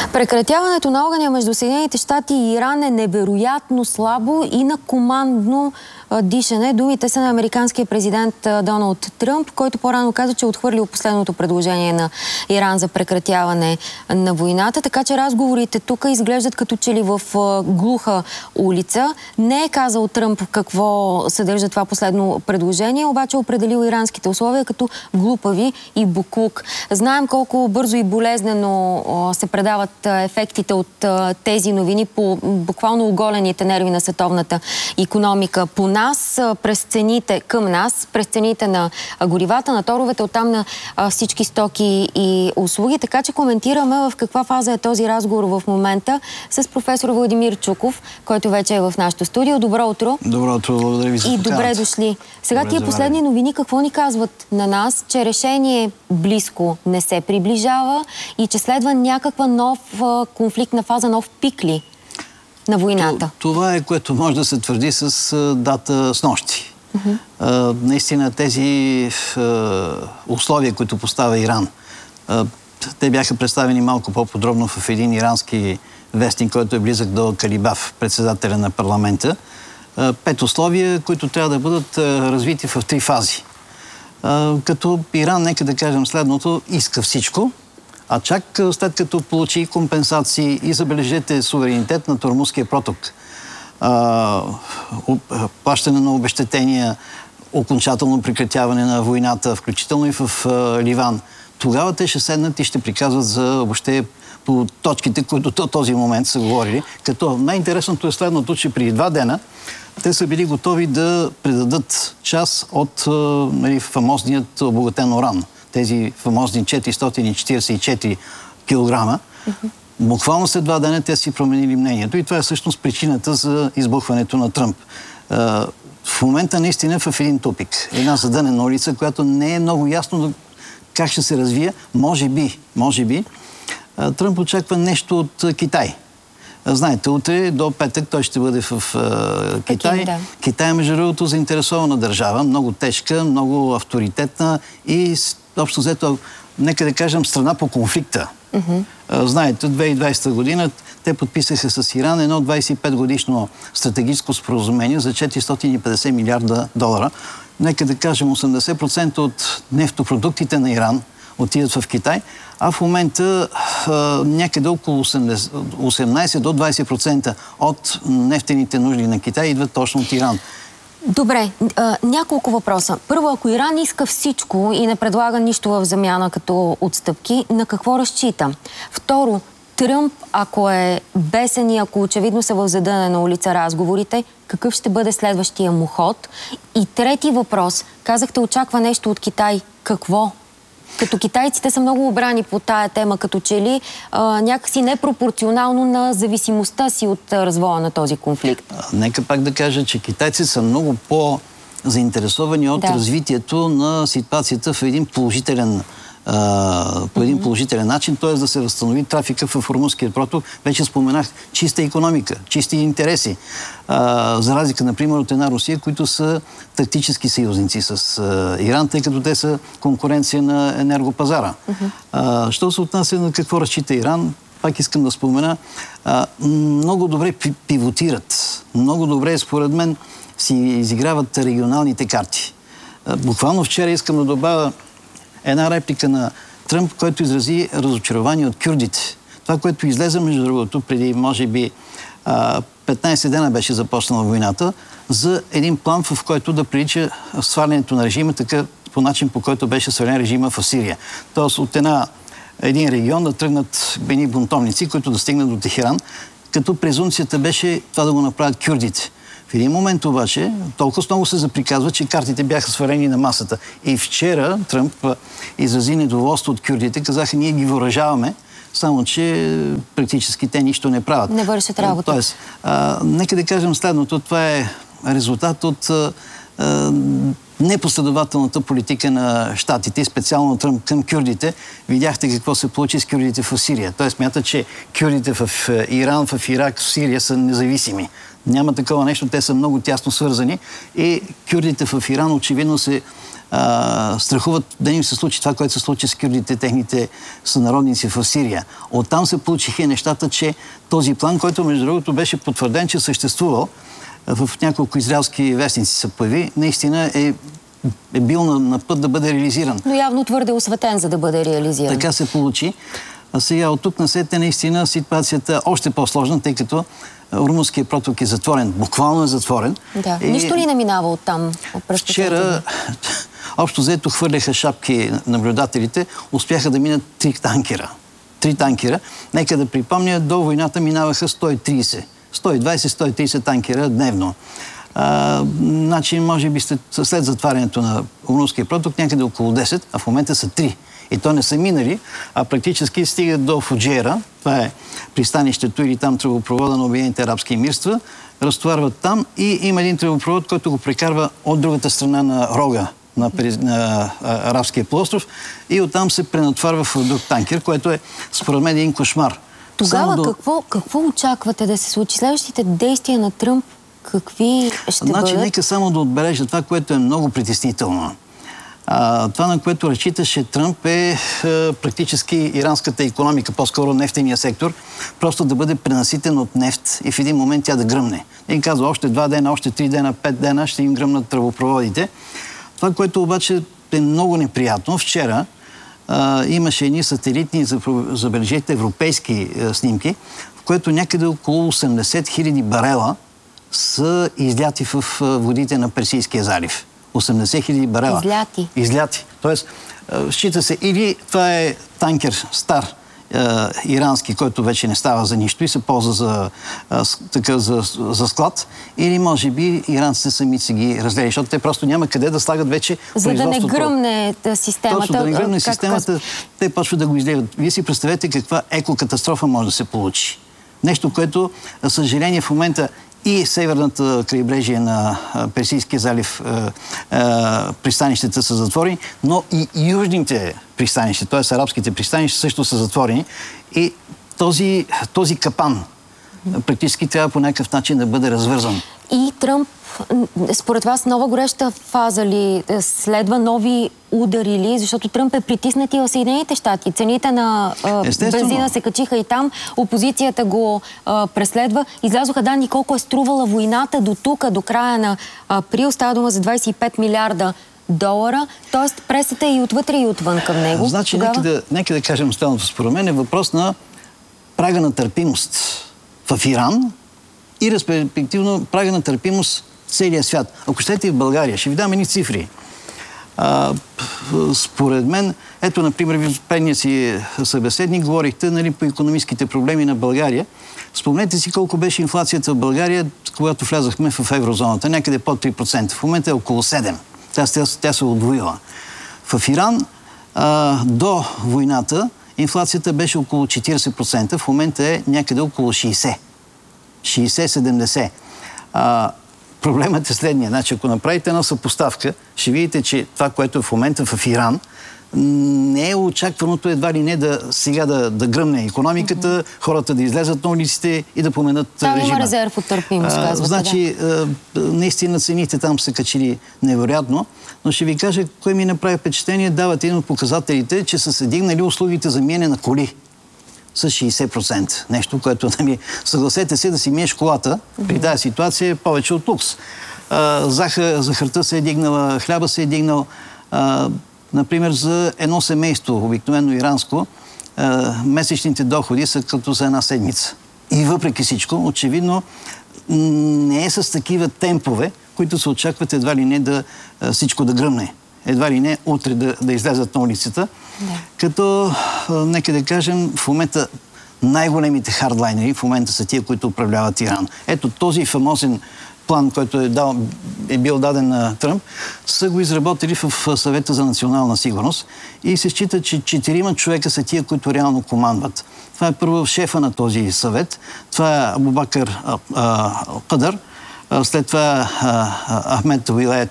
Прекратяването на огъня между Съединените щати и Иран е невероятно слабо и на командно дишане. Думите са на американския президент Доналд Тръмп, който по-рано каза, че е отхвърлил последното предложение на Иран за прекратяване на войната. Така че разговорите тук изглеждат като че ли в глуха улица. Не е казал Тръмп какво съдържа това последно предложение, обаче определил иранските условия като глупави и буклук. Знаем колко бързо и болезнено се предават ефектите от тези новини по буквално оголените нерви на световната икономика по нас, през цените към нас, през цените на горивата, на торовете, оттам на всички стоки и услуги. Така че коментираме в каква фаза е този разговор в момента с професор Владимир Чуков, който вече е в нашото студио. Добро утро! Добро утро, благодаря ви за поканата. И добре дошли. Сега тия последни новини какво ни казват на нас? Че решение близко не се приближава и че следва някаква нов конфликтна фаза, нов пик ли на войната? Това е, което може да се твърди с дата снощи. Наистина тези условия, които поставя Иран, те бяха представени малко по-подробно в един ирански вестник, който е близък до Калибаф, председателя на парламента. 5 условия, които трябва да бъдат развити в 3 фази. Като Иран, нека да кажем следното, иска всичко, а чак след като получи компенсации и, забележете, суверенитет на Ормузския проток, плащане на обезщетения, окончателно прекратяване на войната, включително и в Ливан, тогава те ще седнат и ще приказват за въобще по точките, които до този момент са говорили. Като най-интересното е следното, че преди 2 дена те са били готови да предадат част от фамозният обогатен уран. Тези фамозни 444 килограма. Буквално след 2 дена те си променили мнението и това е всъщност причината за избухването на Тръмп. В момента наистина е в един тупик. Една задънена улица, която не е много ясно как ще се развие. Може би, Тръмп очаква нещо от Китай. Знаете, утре до петък той ще бъде в Китай. Да. Китай е, между другото, заинтересована държава, много тежка, много авторитетна и общо взето, нека да кажем, страна по конфликта. Знаете, 2020 година те подписаха с Иран едно 25-годишно стратегическо споразумение за 450 милиарда долара. Нека да кажем, 80% от нефтопродуктите на Иран отидат в Китай, а в момента някъде около 18 до 20% от нефтените нужди на Китай идват точно от Иран. Добре, няколко въпроса. Първо, ако Иран иска всичко и не предлага нищо в замяна като отстъпки, на какво разчита? Второ, Тръмп, ако е бесен и ако очевидно са в задънена улица разговорите, какъв ще бъде следващия му ход? И трети въпрос. Казахте, очаква нещо от Китай. Какво? Като китайците са много обрани по тая тема, като че ли някакси непропорционално на зависимостта си от развоя на този конфликт. Нека пак да кажа, че китайците са много по-заинтересовани от развитието на ситуацията в един положителен начин, т.е. да се възстанови трафика в Ормузския проток. Вече споменах чиста икономика, чисти интереси. За разлика, например, от една Русия, които са тактически съюзници с Иран, тъй като те са конкуренция на енергопазара. Що се отнася на какво разчита Иран, пак искам да спомена, много добре пивотират. Много добре, според мен, си изиграват регионалните карти. Буквално вчера искам да добавя една реплика на Тръмп, който изрази разочарование от кюрдите. Това, което излезе, между другото, преди, може би, 15 дена беше започнала войната, за един план, в който да прилича свалянето на режима, така по начин, по който беше свален режима в Сирия. Тоест от един регион да тръгнат едни бунтовници, които да стигнат до Техеран, като презумцията беше това да го направят кюрдите. В един момент обаче толкова много се заприказва, че картите бяха свалени на масата. И вчера Тръмп изрази недоволство от кюрдите, казаха, ние ги въоръжаваме, само че практически те нищо не правят. Не вършат работа. Тоест, нека да кажем следното, това е резултат от непоследователната политика на щатите, специално Тръмп към кюрдите. Видяхте какво се получи с кюрдите в Сирия. Той смята, че кюрдите в Иран, в Ирак, в Сирия са независими. Няма такова нещо, те са много тясно свързани и кюрдите в Иран очевидно се страхуват да им се случи това, което се случи с кюрдите, техните сънародници в Сирия. Оттам се получиха нещата, че този план, който между другото беше потвърден, че съществувал, в няколко израелски вестници се появи, наистина е бил на път да бъде реализиран. Но явно твърде осветен, за да бъде реализиран. Така се получи. А сега от тук насетне наистина ситуацията още по-сложна, тъй като Румънският проток е затворен. Буквално е затворен. Да. Нищо ли не минава оттам? Вчера общо взето хвърляха шапки наблюдателите, успяха да минат 3 танкера. 3 танкера. Нека да припомня, до войната минаваха 120-130 танкера дневно. Значи, може би след затварянето на Румънския проток някъде около 10, а в момента са 3. И то не са минали, а практически стигат до Фуджейра. Това е пристанището или там тръбопровода на Обединените арабски емирства. Разтоварват там и има един тръбопровод, който го прекарва от другата страна на рога на Арабския полуостров и оттам се пренатварва в друг танкер, което е според мен един кошмар. Тогава какво очаквате да се случи? Следващите действия на Тръмп какви ще бъдат? Нека само да отбележа това, което е много притеснително. Това, на което разчиташе Тръмп, е практически иранската икономика, по-скоро нефтения сектор, просто да бъде пренаситен от нефт и в един момент тя да гръмне. И казва, още 2 дена, още 3 дена, 5 дена ще им гръмнат тръбопроводите. Това, което обаче е много неприятно, вчера имаше едни сателитни, забележете, европейски снимки, в което някъде около 80 000 барела са изляти в водите на Персийския залив. 80 000 барела. Изляти. Тоест, счита се, или това е танкер стар, ирански, който вече не става за нищо и се ползва за склад, или може би иранците сами се ги разделят, защото те просто няма къде да слагат вече производството. За да не гръмне системата. Точно, да не гръмне системата, те почват да го изделят. Вие си представете каква екокатастрофа може да се получи. Нещо, което, за съжаление, в момента и северната крайбрежие на Персийския залив пристанищата са затворени, но и южните пристанища, т.е. арабските пристанища също са затворени. И този капан практически трябва по някакъв начин да бъде развързан. И Тръмп, според вас, нова гореща фаза ли следва, нови удари ли? Защото Тръмп е притиснат и в Съединените щати. Цените на бензина се качиха и там. Опозицията го преследва. Излязоха данни колко е струвала войната до тук, до края на април. Става дума за 25 милиарда долара. Тоест пресата е и отвътре, и отвън към него. Значи, нека да кажем следното. Според мен е въпрос на прага на търпимост в Иран и респективно прага на търпимост в целия свят. Ако щете и в България, ще ви дам едни цифри. Според мен, ето, например, в предния си събеседник говорихте по икономическите проблеми на България. Спомнете си колко беше инфлацията в България, когато влязахме в еврозоната. Някъде под 3%. В момента е около 7%. Тя се удвоила. В Иран до войната инфлацията беше около 40%. В момента е някъде около 60%. 60-70%. Проблемът е следния. Значи, ако направите една съпоставка, ще видите, че това, което е в момента в Иран, не е очакваното едва ли не сега да гръмне икономиката, хората да излезат на улиците и да поменят режима. Там има резерв от търпимост, казвате. Значи, наистина цените там са качили невероятно, но ще ви кажа, кое ми направи впечатление, дават един от показателите, че са се дигнали услугите за миене на коли с 60%. Нещо, което, съгласете се, да си миеш колата при тази ситуация е повече от лукс. Захарта се е дигнала, хляба се е дигнал. Например, за едно семейство, обикновено иранско, месечните доходи са като за една седмица. И въпреки всичко, очевидно, не е с такива темпове, които се очакват едва ли не всичко да гръмне. Едва ли не утре да излязат на улицата. Като, нека да кажем, в момента най-големите хардлайнери в момента са тия, които управляват Иран. Ето този фамозен план, който е бил даден на Тръмп, са го изработили в Съвета за национална сигурност и се счита, че 4 човека са тия, които реално командват. Това е първо шефа на този съвет. Това е Абу Бакър Кадър, след това Ахмед Вилаяти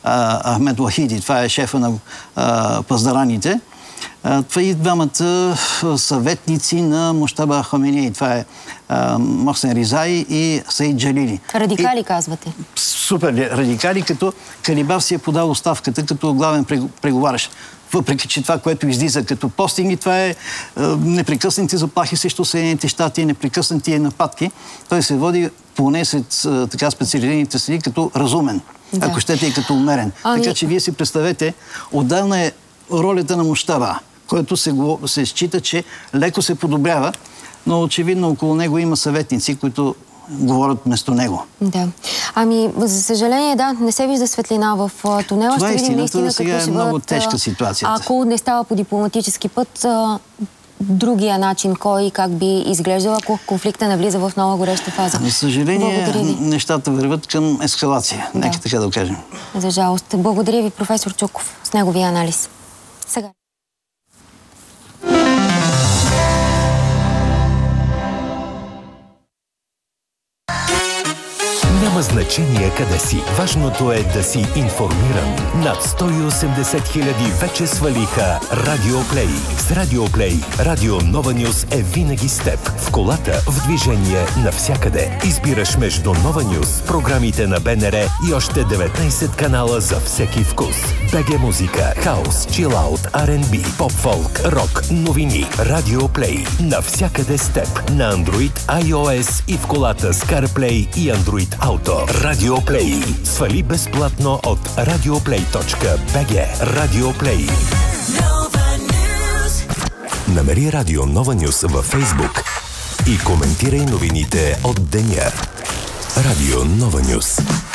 Ахмед Лахиди, това е шефа на паздараните. Това и двамата съветници на Муштаба Хаменей. Това е Мохсен Ризай и Саид Джалили. Радикали, казвате? Супер радикали, като Калибаф си е подал оставката като главен преговарящ. Въпреки че това, което излиза като постинги, това е непрекъснати заплахи срещу Съединените щати, непрекъснати нападки. Той се води поне след така специализираните среди като разумен, ако щете и като умерен. Така че вие си представете, отделна е ролята на Муштаба, който се счита, че леко се подобрява, но очевидно около него има съветници, които говорят вместо него. Да. За съжаление, не се вижда светлина в тунела. Това ще видим наистина сега е много тежка ситуацията. Ако не става по дипломатически път, другия начин, кой и как би изглеждал, ако конфликта навлиза в нова гореща фаза. За съжаление, нещата върват към ескалация. Нека така да го кажем. За жалост. Благодаря ви, професор Чуков, с неговия анализ. Сега. Няма значение къде си. Важното е да си информиран. Над 180 хиляди вече свалиха Радиоплей. С Радиоплей Радио Нова Нюс е винаги с теб. В колата, в движение, навсякъде. Избираш между Нова Нюс, програмите на БНР и още 19 канала за всеки вкус. БГ музика, хаус, чилаут, R&B, поп-фолк, рок, новини. Радиоплей. Навсякъде с теб. На Android, iOS и в колата с CarPlay и Android Auto. Радиоплей. Свали безплатно от radioplay.bg. Радиоплей. Намери Радио Нова Нюс във Фейсбук и коментирай новините от деня. Радио Нова Нюс.